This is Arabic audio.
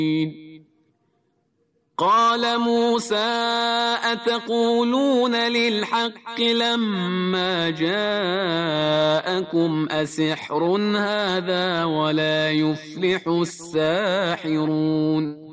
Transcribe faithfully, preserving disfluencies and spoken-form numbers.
قال موسى أتقولون للحق لما جاءكم أسحر هذا ولا يفلح الساحرون